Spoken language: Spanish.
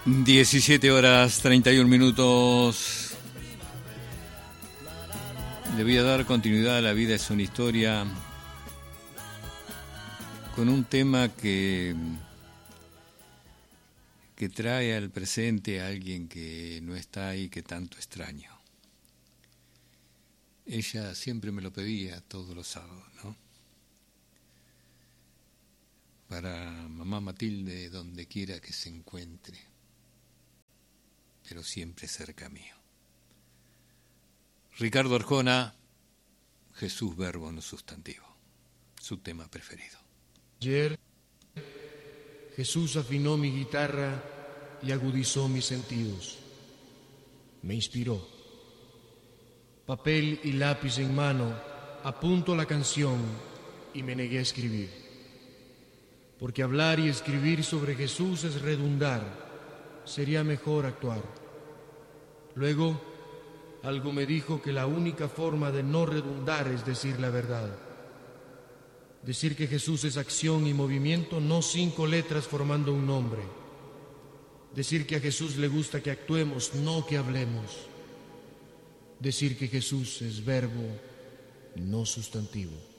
17:31. Le voy a dar continuidad a La vida es una historia con un tema que trae al presente a alguien que no está ahí, que tanto extraño. Ella siempre me lo pedía todos los sábados, ¿no? Para mamá Matilde, donde quiera que se encuentre, pero siempre cerca mío. Ricardo Arjona, Jesús verbo no sustantivo, su tema preferido. Ayer Jesús afinó mi guitarra y agudizó mis sentidos. Me inspiró. Papel y lápiz en mano, apunto la canción y me negué a escribir. Porque hablar y escribir sobre Jesús es redundar, sería mejor actuar. Luego, algo me dijo que la única forma de no redundar es decir la verdad. Decir que Jesús es acción y movimiento, no 5 letras formando un nombre. Decir que a Jesús le gusta que actuemos, no que hablemos. Decir que Jesús es verbo, no sustantivo.